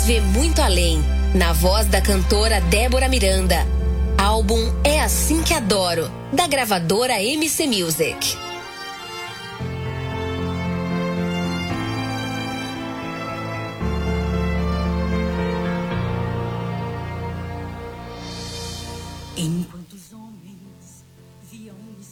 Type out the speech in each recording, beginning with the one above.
vê muito além, na voz da cantora Débora Miranda. Álbum É Assim Que Adoro, da gravadora MC Music. Enquanto os homens viam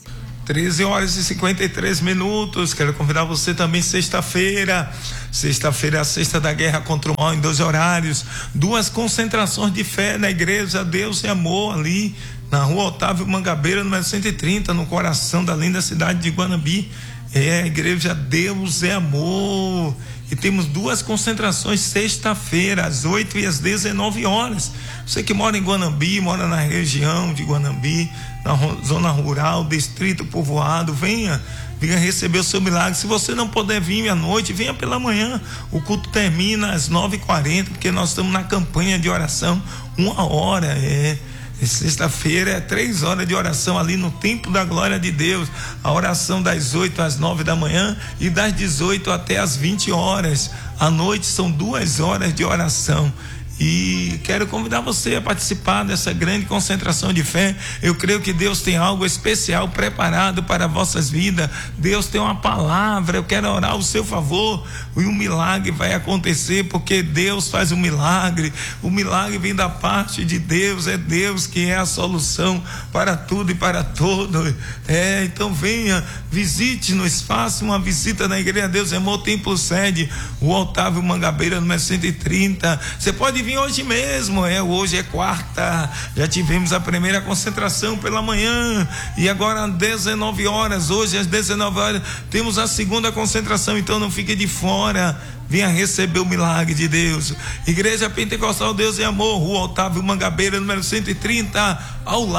13h53. Quero convidar você também sexta-feira, a sexta da guerra contra o mal, em 2 horários, 2 concentrações de fé na igreja Deus e Amor, ali na rua Otávio Mangabeira, número 130, no coração da linda cidade de Guanambi. É a igreja Deus é Amor. E temos 2 concentrações sexta-feira, às 8 e às 19 horas. Você que mora em Guanambi, mora na região de Guanambi, na zona rural, distrito povoado, venha receber o seu milagre. Se você não puder vir à noite, venha pela manhã. O culto termina às 9h40, porque nós estamos na campanha de oração, 1 hora. Sexta-feira é 3 horas de oração ali no Templo da Glória de Deus. A oração das 8 às 9 da manhã e das 18 até às 20 horas. À noite são 2 horas de oração. E quero convidar você a participar dessa grande concentração de fé. Eu creio que Deus tem algo especial preparado para vossas vidas. Deus tem uma palavra. Eu quero orar ao seu favor e um milagre vai acontecer, porque Deus faz um milagre. O milagre vem da parte de Deus. É Deus que é a solução para tudo e para todo. Então venha, visite-nos, faça uma visita na igreja Deus é Amor, Templo Sede, o Otávio Mangabeira, número 130. Você pode vir hoje mesmo, hoje é quarta, já tivemos a primeira concentração pela manhã, e agora às 19 horas, hoje às 19 horas, temos a segunda concentração, então não fique de fora, venha receber o milagre de Deus. Igreja Pentecostal Deus é Amor, rua Otávio Mangabeira, número 130, ao lado